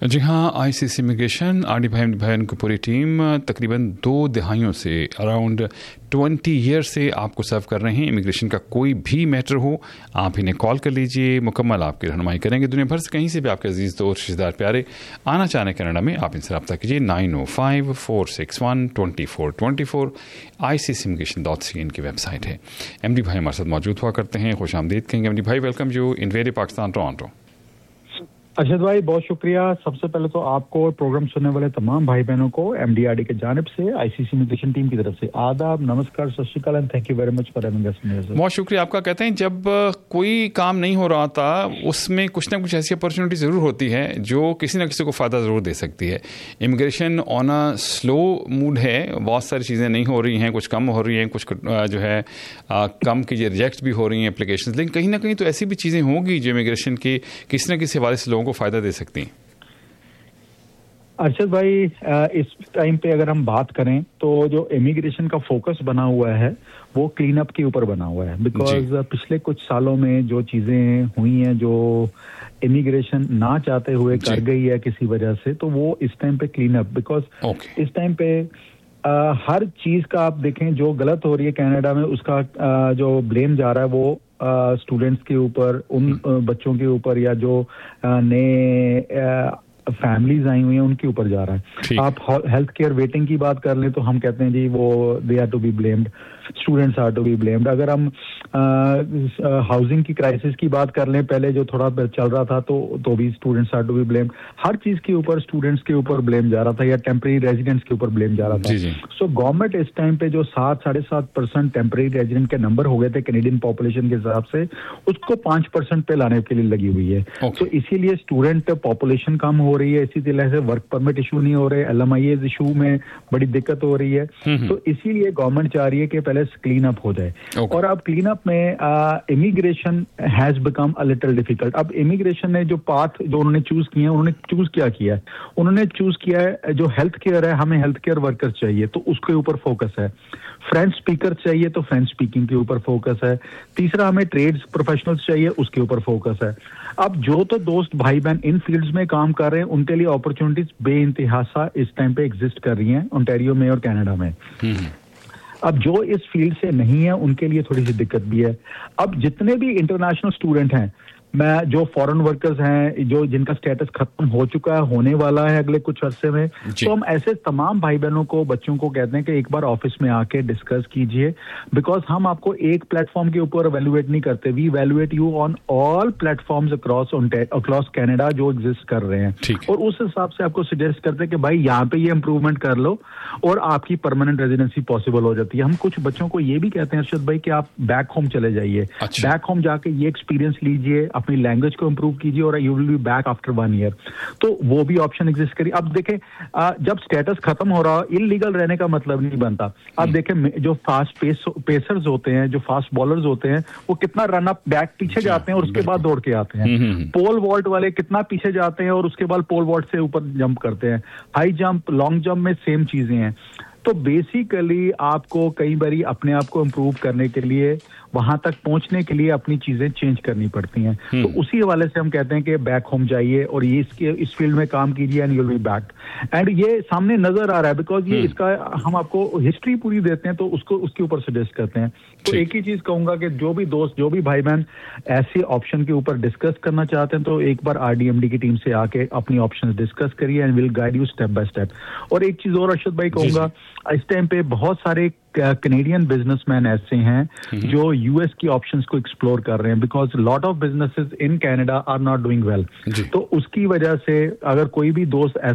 जी हाँ, ICC immigration RD भाई की पूरी टीम तकरीबन 2 दहाइयों से अराउंड 20 ईयर से आपको सर्व कर रहे हैं। इमिग्रेशन का कोई भी मैटर हो, आप इन्हें कॉल कर लीजिए, मुकम्मल आपकी रहनुमाई करेंगे। दुनिया भर से कहीं से भी आपके अजीज़ दोस्त रिश्तेदार प्यारे आना चाहने कनाडा में, आप इनसे रब्ता कीजिए 9054612424 ICCimmigration.ca इनकी वेबसाइट है। एमडी भाई हमारे साथ मौजूद हुआ करते हैं, खुश आमदीद कहेंगे। एमडी भाई, welcome you in very Pakistan Toronto. Arshad भाई, बहुत शुक्रिया। सबसे पहले तो आपको और प्रोग्राम सुनने वाले तमाम भाई बहनों को एमडीआरडी के जानिब से आईसीसी इमिग्रेशन टीम की तरफ से आदाब, नमस्कार, सत श्री अकाल and thank you very much for having us. बहुत शुक्रिया आपका। कहते हैं जब कोई काम नहीं हो रहा था उसमें कुछ ना कुछ ऐसी अपॉर्चुनिटी ज़रूर होती है जो किसी ना किसी को फ़ायदा ज़रूर दे सकती है। Immigration on a slow mood है, बहुत सारी चीज़ें नहीं हो रही हैं, कुछ कम हो रही हैं, कुछ जो है कम कीजिए रिजेक्ट भी हो रही हैं एप्लीकेशन, लेकिन कहीं ना कहीं तो ऐसी भी चीज़ें होंगी जो इमिग्रेशन की किसी न किसी हवाले से लोगों को फ़ायदा दे सकती हैं। अरशद भाई, इस टाइम पे अगर हम बात करें तो जो इमिग्रेशन का फोकस बना हुआ है वो क्लीन अप के ऊपर बना हुआ है। बिकॉज पिछले कुछ सालों में जो चीजें हुई हैं, जो इमिग्रेशन ना चाहते हुए कर गई है किसी वजह से, तो वो इस टाइम पे क्लीन अप, बिकॉज इस टाइम पे हर चीज का आप देखें जो गलत हो रही है कनाडा में, उसका जो ब्लेम जा रहा है वो स्टूडेंट्स के ऊपर, उन बच्चों के ऊपर, या जो नए फैमिलीज आई हुई हैं उनके ऊपर जा रहा है। आप हेल्थ केयर वेटिंग की बात कर लें तो हम कहते हैं जी वो they are to be blamed, students are to be blamed. अगर हम हाउसिंग की क्राइसिस की बात कर लें, पहले जो थोड़ा चल रहा था तो भी students are to be blamed. हर चीज के ऊपर स्टूडेंट्स के ऊपर ब्लेम जा रहा था, या टेम्परेरी रेजिडेंट्स के ऊपर ब्लेम जा रहा था। सो गवर्नमेंट इस टाइम पे जो 7-7.5% टेम्परेरी रेजिडेंट के नंबर हो गए थे कैनेडियन पॉपुलेशन के हिसाब से, उसको 5% पे लाने के लिए लगी हुई है। तो इसीलिए स्टूडेंट पॉपुलेशन कम हो रही है, इसी तरह से वर्क परमिट इशू नहीं हो रहे, LMIA इशू में बड़ी दिक्कत हो रही है। तो इसीलिए गवर्नमेंट चाह रही है कि पहले क्लीन अप हो जाए। और अब क्लीन अप में immigration has become a little difficult. अब इमिग्रेशन ने जो पाथ जो उन्होंने चूज किया, उन्होंने चूज क्या किया है, उन्होंने चूज किया है जो हेल्थ केयर है, हमें हेल्थ केयर वर्कर्स चाहिए तो उसके ऊपर फोकस है। फ्रेंच स्पीकर चाहिए तो फ्रेंच स्पीकिंग के ऊपर फोकस है। तीसरा, हमें ट्रेड्स प्रोफेशनल्स चाहिए, उसके ऊपर फोकस है। अब जो तो दोस्त भाई बहन इन फील्ड्स में काम कर रहे हैं उनके लिए अपॉर्चुनिटीज बेइंतहा इस टाइम पे एग्जिस्ट कर रही हैं ओंटारियो में और कनाडा में। अब जो इस फील्ड से नहीं है उनके लिए थोड़ी सी दिक्कत भी है। अब जितने भी इंटरनेशनल स्टूडेंट हैं, मैं जो फॉरेन वर्कर्स हैं, जो जिनका स्टेटस खत्म हो चुका है, होने वाला है अगले कुछ अरसे में, तो हम ऐसे तमाम भाई बहनों को, बच्चों को कहते हैं कि एक बार ऑफिस में आके डिस्कस कीजिए। बिकॉज हम आपको एक प्लेटफॉर्म के ऊपर वैल्यूएट नहीं करते, we valuate you on all platforms across Canada जो एग्जिस्ट कर रहे हैं, और उस हिसाब से आपको सजेस्ट करते हैं कि भाई यहाँ पे ये इंप्रूवमेंट कर लो और आपकी परमानेंट रेजिडेंसी पॉसिबल हो जाती है। हम कुछ बच्चों को ये भी कहते हैं अर्शद भाई कि आप बैक होम चले जाइए, बैक होम जाके ये एक्सपीरियंस लीजिए, अपनी लैंग्वेज को इंप्रूव कीजिए और you will be back after 1 year. तो वो भी ऑप्शन एग्जिस्ट करिए। अब देखें, जब स्टेटस खत्म हो रहा, इलीगल रहने का मतलब नहीं बनता। अब देखें, जो फास्ट पेसर्स होते हैं, जो फास्ट बॉलर्स होते हैं, वो कितना रन अप बैक पीछे जाते हैं और उसके बाद दौड़ के आते हैं। पोल वॉल्ट वाले कितना पीछे जाते हैं और उसके बाद पोल वॉल्ट से ऊपर जंप करते हैं। हाई जंप, लॉन्ग जंप में सेम चीजें हैं। तो बेसिकली आपको कई बारी अपने आप को इम्प्रूव करने के लिए, वहां तक पहुंचने के लिए अपनी चीजें चेंज करनी पड़ती हैं। तो उसी हवाले से हम कहते हैं कि बैक होम जाइए और ये इस फील्ड में काम कीजिए and you will be back. And ये सामने नजर आ रहा है, बिकॉज ये इसका हम आपको हिस्ट्री पूरी देते हैं तो उसको उसके ऊपर सजेस्ट करते हैं। तो एक ही चीज कहूंगा कि जो भी दोस्त, जो भी भाई बहन ऐसे ऑप्शन के ऊपर डिस्कस करना चाहते हैं तो एक बार RDMD की टीम से आके अपनी ऑप्शन डिस्कस करिए and will guide you step by step. और एक चीज और अरशद भाई कहूंगा, इस टाइम पे बहुत सारे कैनेडियन बिजनेसमैन ऐसे हैं जो US की ऑप्शंस को एक्सप्लोर कर रहे हैं, because lot of businesses in Canada are not doing well. तो उसकी वजह से अगर कोई भी दोस्त